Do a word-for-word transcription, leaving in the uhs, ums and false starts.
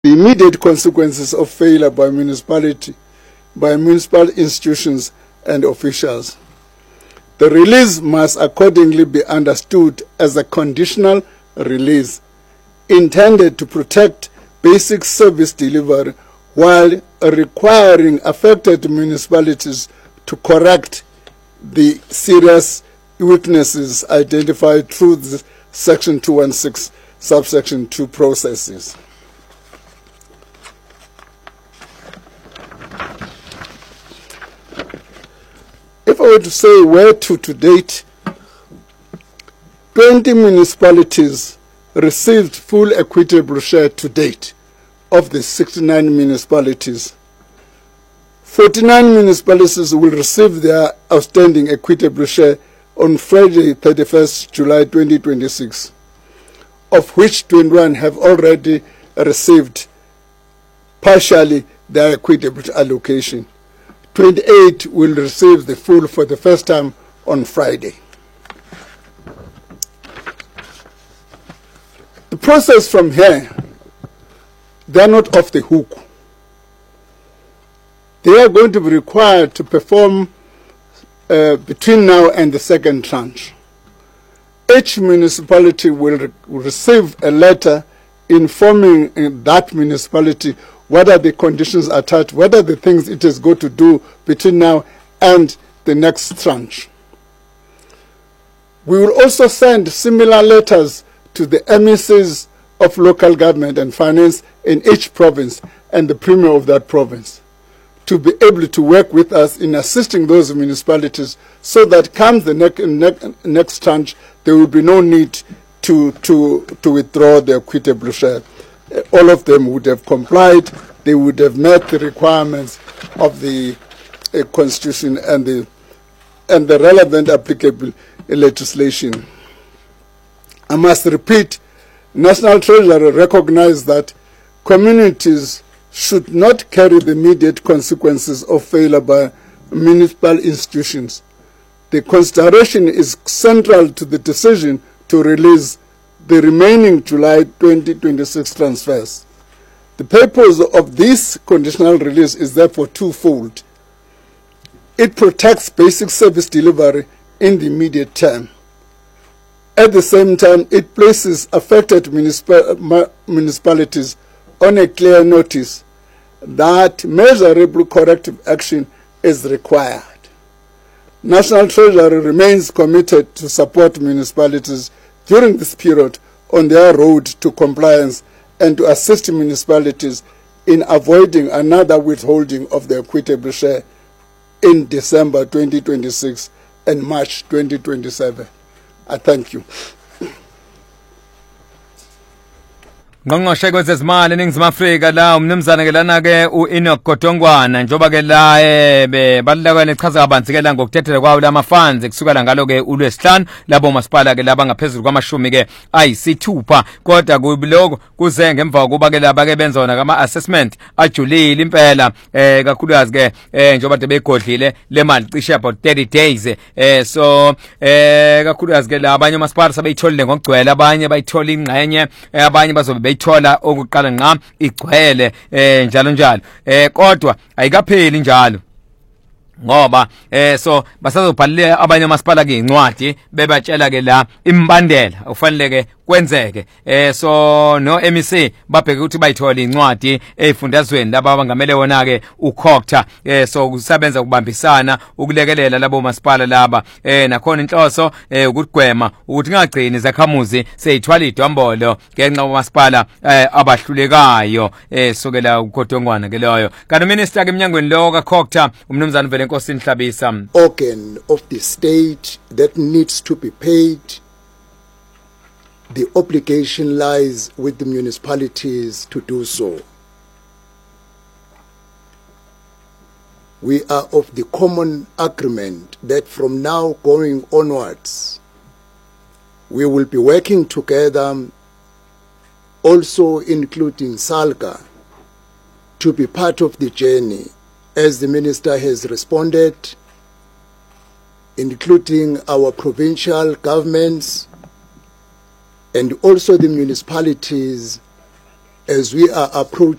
the immediate consequences of failure by municipality, by municipal institutions and officials. The release must accordingly be understood as a conditional release intended to protect basic service delivery while requiring affected municipalities to correct the serious weaknesses identified through the Section two sixteen, subsection two processes. If I were to say where to to date, twenty municipalities received full equitable share to date of the sixty-nine municipalities. forty-nine municipalities will receive their outstanding equitable share on Friday, thirty-first July twenty twenty-six, of which twenty-one have already received partially their equitable allocation. twenty-eight will receive the full for the first time on Friday. The process from here, they are not off the hook. They are going to be required to perform uh, between now and the second tranche. Each municipality will re receive a letter informing uh, that municipality what are the conditions attached, what are the things it has got to do between now and the next tranche. We will also send similar letters to the M E Cs of local government and finance in each province and the premier of that province to be able to work with us in assisting those municipalities so that come the ne ne next tranche, there will be no need to, to, to withdraw the equitable share. All of them would have complied, they would have met the requirements of the uh, Constitution and the, and the relevant applicable legislation. I must repeat, National Treasury recognizes that communities should not carry the immediate consequences of failure by municipal institutions. The consideration is central to the decision to release the remaining July twenty twenty-six transfers. The purpose of this conditional release is therefore twofold. It protects basic service delivery in the immediate term. At the same time, it places affected municip municipalities on a clear notice that measurable corrective action is required. National Treasury remains committed to support municipalities during this period on their road to compliance and to assist municipalities in avoiding another withholding of the equitable share in December twenty twenty-six and March twenty twenty-seven. I thank you. Ngqongqoshe kwezezimali eNingizimu Afrika la umnumzana ke lana ke uEnoch Godongwana njoba ke la eh baluleka lechaza kabanzi ke la ngokuthethelwa kwawo lama funds kusukela ngalo ke uLwesihlanu labo masipala ke laba ngaphezulu kwamashumi ke ayisithupha kodwa kubiloko kuze ngemva kuba ke laba ke benza wona kama assessment ajulile impela eh kakhulukazi ke eh njoba de begodlile le mali cishe about thirty days eh so eh kakhulukazi ke labanye masipala sabeyitholile ngokugcwele abanye bayithola ingxenye abanye bazobe ithola okuqala ngqa igcwele eh njalo njalo eh kodwa ayikapheli njalo ngoba eh so basazobhalile abanye amasipala ke incwadi bebatshela ke la imbandela ufanele ke kwenzeke eh so no M E C babheke ukuthi bayithola incwadi ezifundazweni laba abangamele wona ke ukhokta eh so kusebenza kubambisana ukulekelela labo masipala laba eh nakhona inhloso eh ukugwema ukuthi ngagcini zakhamuzi seyithwala idwambolo ngenxa yamasipala eh abahlulekayo eh sokela uKhodongwana ke loyo kanti minister ke eminyangweni lo kakhokta umnumzana Velenkosi Nhlabisa. Organ of the state that needs to be paid, the obligation lies with the municipalities to do so. We are of the common agreement that from now going onwards, we will be working together, also including SALGA, to be part of the journey, as the minister has responded, including our provincial governments and also the municipalities as we are approaching